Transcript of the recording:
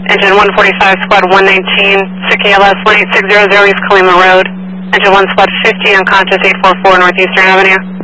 Engine 145, squad 119, SICK-ALS 18600 East Colima Road. Engine 1, squad 50, unconscious 844 Northeastern Avenue.